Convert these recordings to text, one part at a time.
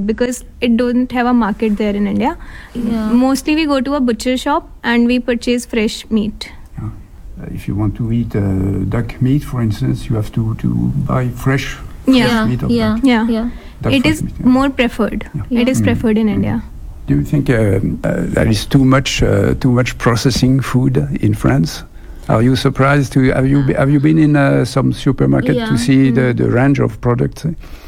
it because it don't have a market there in India. Mostly we go to a butcher shop and we purchase fresh meat. If you want to eat duck meat, for instance, you have to buy fresh meat of duck. It is more preferred. It is preferred in India. Do you think there is too much processing food in France? Are you surprised? Have you been in some supermarket to see the range of products?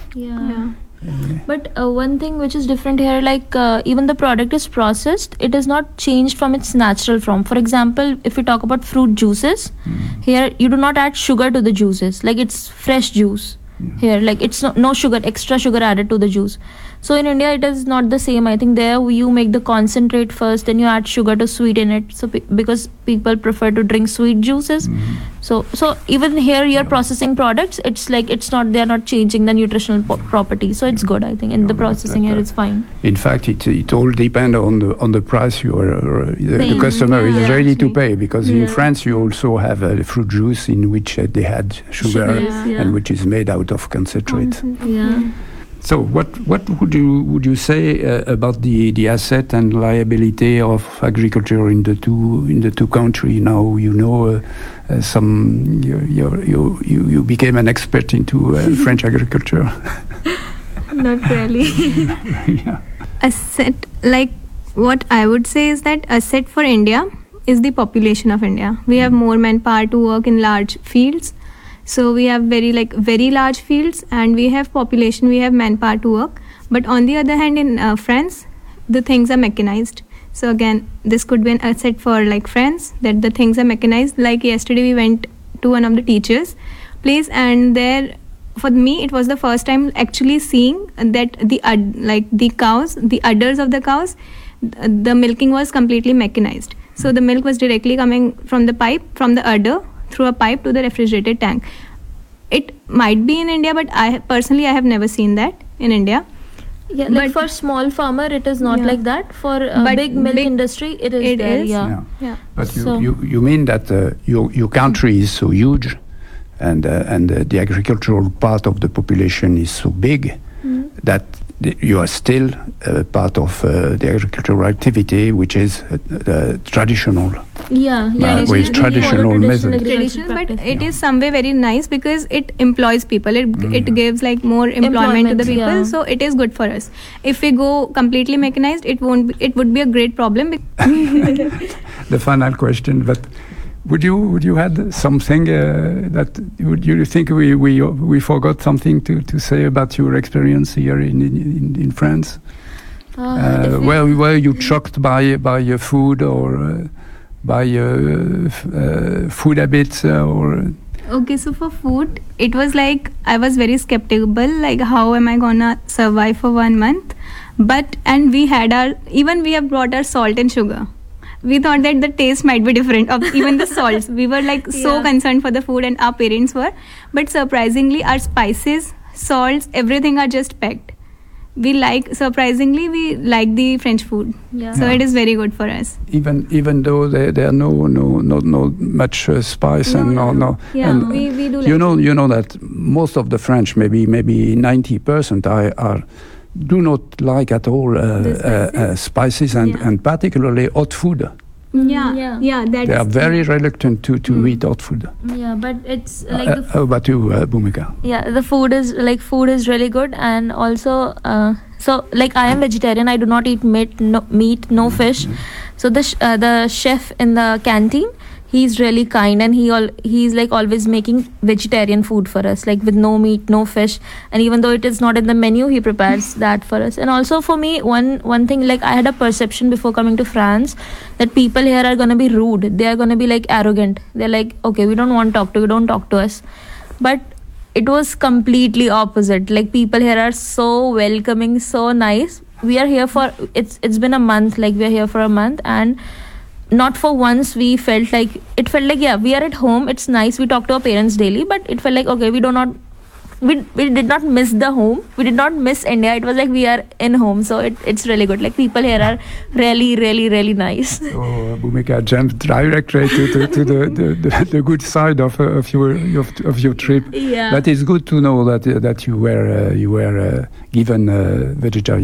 But one thing which is different here, like even the product is processed, it is not changed from its natural form. For example, if we talk about fruit juices, here you do not add sugar to the juices. Like it's fresh juice. Here, like it's no sugar, extra sugar added to the juice. So in India, it is not the same. I think there you make the concentrate first, then you add sugar to sweeten it. So because people prefer to drink sweet juices, so even here you're processing products. It's like they are not changing the nutritional properties. So it's good. I think in the processing here, it's fine. In fact, it all depends on the price the customer is ready to pay. Because in France, you also have fruit juice in which they had sugar and which is made out of concentrate. So what would you say about the asset and liability of agriculture in the two countries? Now you know you became an expert into French agriculture. Not really. Asset, like what I would say is that asset for India is the population of India. We have more manpower to work in large fields. So we have very large fields and we have population, we have manpower to work. But on the other hand, in France, the things are mechanized. So again, this could be an asset for like France, that the things are mechanized. Like yesterday we went to one of the teachers' place and there, for me, it was the first time actually seeing that the cows, the udders of the cows, the milking was completely mechanized. So the milk was directly coming from the pipe, from the udder, through a pipe to the refrigerated tank. It might be in India, but I have never seen that in India. Yeah, like for small farmer, it is not like that. For big milk industry, it is. But you mean that your country is so huge, and the agricultural part of the population is so big that you are still part of the agricultural activity, which is traditional. With traditional methods. Traditional, but it is some way very nice because it employs people. It gives like more employment to the people. So it is good for us. If we go completely mechanized, it would be a great problem. The final question, but would you add something that you think we forgot something to say about your experience here in France? Were you shocked by your food or by food habits or? Okay, so for food, it was like I was very skeptical. Like, how am I gonna survive for 1 month? And we have brought our salt and sugar. We thought that the taste might be different of even the salts. We were like so concerned for the food, and our parents were. But surprisingly, our spices, salts, everything are just packed. We like the French food. So it is very good for us. Even though there are no much spice and no. Yeah, and we do like you know that most of the French, maybe 90% do not like at all spices and particularly hot food. They are very reluctant to eat hot food. Yeah, but it's like how about you, Bhumika? Yeah, the food is really good, and also so like I am vegetarian. I do not eat meat, no fish. So the chef in the canteen, he's really kind, and he's like always making vegetarian food for us, like with no meat, no fish, and even though it is not in the menu, he prepares that for us. And also for me, one thing, like I had a perception before coming to France that people here are gonna be rude. They are gonna be like arrogant. They're like, okay, we don't want to talk to you, don't talk to us. But it was completely opposite. Like people here are so welcoming, so nice. We are here for it's been a month. Like we are here for a month, and not for once we felt like we are at home. It's nice. We talk to our parents daily, but it felt like okay, we did not miss the home. We did not miss India. It was like we are in home. So it's really good. Like people here are really, really, really nice. So Bhumika jumped directly to the good side of your trip. Yeah. But it's good to know that you were given vegetarian